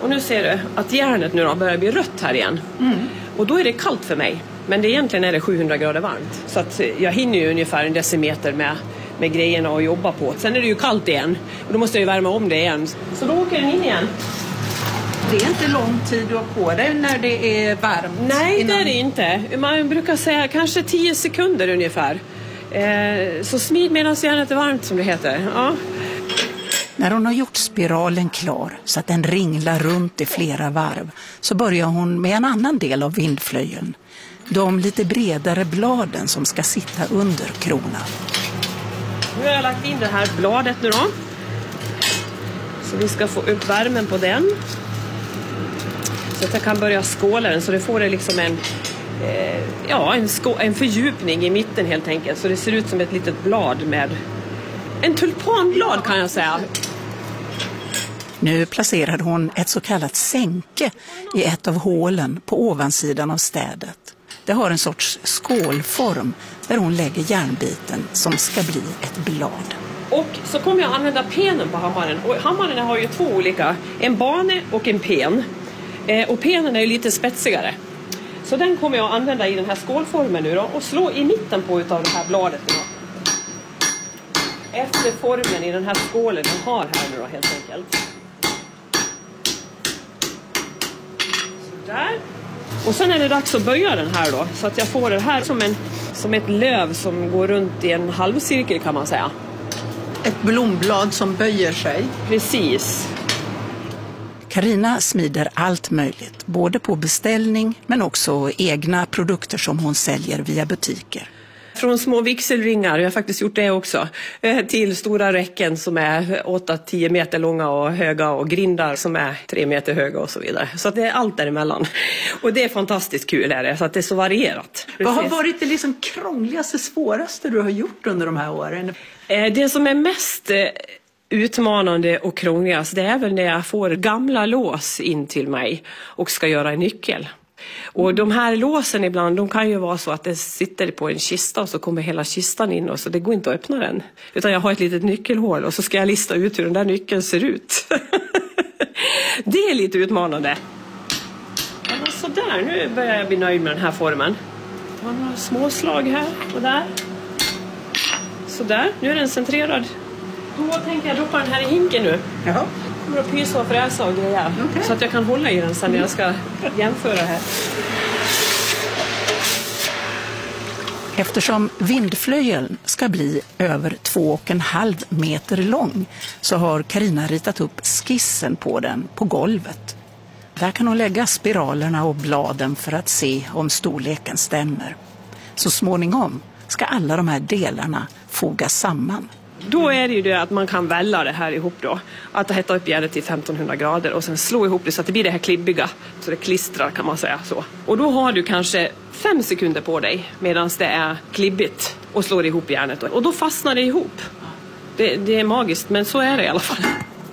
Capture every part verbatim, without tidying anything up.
Och nu ser du att järnet nu då börjar bli rött här igen. Mm. Och då är det kallt för mig. Men det egentligen är det sjuhundra grader varmt. Så att jag hinner ju ungefär en decimeter med, med grejerna att jobba på. Sen är det ju kallt igen. Och då måste jag ju värma om det igen. Så då åker den in igen. Det är inte lång tid du har på dig när det är varmt. Nej, innan... det är det inte. Man brukar säga kanske tio sekunder ungefär. Eh, så smid medan järnet är varmt, som det heter. Ja. När hon har gjort spiralen klar så att den ringlar runt i flera varv så börjar hon med en annan del av vindflöjeln. De lite bredare bladen som ska sitta under kronan. Nu har jag lagt in det här bladet nu då. Så vi ska få upp värmen på den. Så att jag kan börja skåla den så det får det liksom en, eh, ja, en, skå- en fördjupning i mitten helt enkelt. Så det ser ut som ett litet blad med en tulpanblad kan jag säga. Nu placerade hon ett så kallat sänke i ett av hålen på ovansidan av städet. Det har en sorts skålform där hon lägger järnbiten som ska bli ett blad. Och så kommer jag använda penen på hammaren. Och hammaren har ju två olika, en bane och en pen. Eh, och penen är ju lite spetsigare. Så den kommer jag använda i den här skålformen nu då och slå i mitten på utav det här bladet nu då. Efter formen i den här skålen jag har här nu då helt enkelt. Sådär. Och sen är det dags att böja den här då. Så att jag får det här som, en, som ett löv som går runt i en halvcirkel kan man säga. Ett blomblad som böjer sig. Precis. Carina smider allt möjligt. Både på beställning men också egna produkter som hon säljer via butiker. Från små vigselringar, jag har faktiskt gjort det också, till stora räcken som är åtta till tio meter långa och höga och grindar som är tre meter höga och så vidare. Så att det är allt däremellan. Och det är fantastiskt kul är det, så att det är så varierat. Vad har varit det liksom krångligaste, svåraste du har gjort under de här åren? Det som är mest utmanande och krångligast, det är väl när jag får gamla lås in till mig och ska göra en nyckel. Och de här låsen ibland, de kan ju vara så att det sitter på en kista och så kommer hela kistan in och så det går inte att öppna den. Utan jag har ett litet nyckelhål och så ska jag lista ut hur den där nyckeln ser ut. Det är lite utmanande. Ja, så där, nu börjar jag bli nöjd med den här formen. Jag har några små slag här och där. Så där, nu är den centrerad. Då tänker jag droppa den här i hinken nu. Jaha. Kommer att pysa och fräsa och grejer. Okay. Så att jag kan hålla i den sen när jag ska jämföra här. Eftersom vindflöjeln ska bli över två och en halv meter lång så har Carina ritat upp skissen på den på golvet. Där kan hon lägga spiralerna och bladen för att se om storleken stämmer. Så småningom ska alla de här delarna fogas samman. Då är det ju det att man kan välja det här ihop då. Att hetta upp järnet till femtonhundra grader och sen slå ihop det så att det blir det här klibbiga. Så det klistrar kan man säga så. Och då har du kanske fem sekunder på dig medan det är klibbigt och slår ihop järnet. Och då fastnar det ihop. Det, det är magiskt, men så är det i alla fall.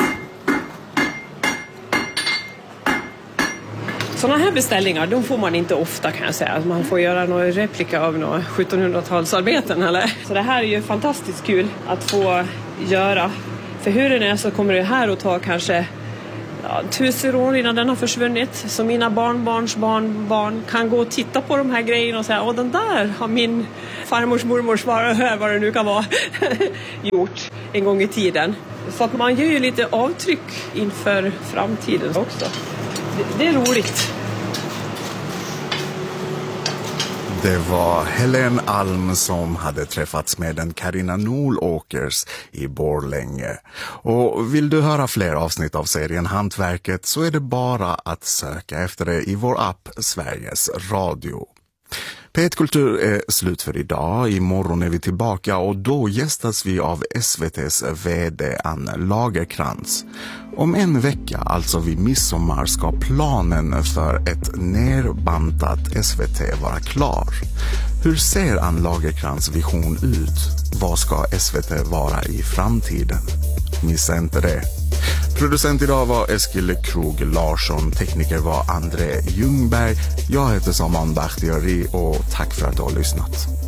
Sådana här beställningar, de får man inte ofta kan jag säga. Man får göra någon replika av några sjuttonhundratalsarbeten eller. Så det här är ju fantastiskt kul att få göra. För hur det är så kommer det här att ta kanske ja, tusen år innan den har försvunnit. Så mina barnbarns barnbarn kan gå och titta på de här grejerna och säga åh den där har min farmors mormors vad det nu kan vara gjort en gång i tiden. Så att man gör ju lite avtryck inför framtiden också. Det är roligt. Det var Helen Alm som hade träffats med den Carina Nolåkers i Borlänge. Och vill du höra fler avsnitt av serien Hantverket så är det bara att söka efter det i vår app Sveriges Radio. P ett Kultur är slut för idag. Imorgon är vi tillbaka och då gästas vi av S V T:s vd Anne Lagerkrans. Om en vecka, alltså vid midsommar, ska planen för ett nerbantat S V T vara klar. Hur ser Anne Lagerkrans vision ut? Vad ska S V T vara i framtiden? Missa inte det. Producent idag var Eskil Krog Larsson, tekniker var André Ljungberg. Jag heter Saman Bakhtiari och tack för att du har lyssnat.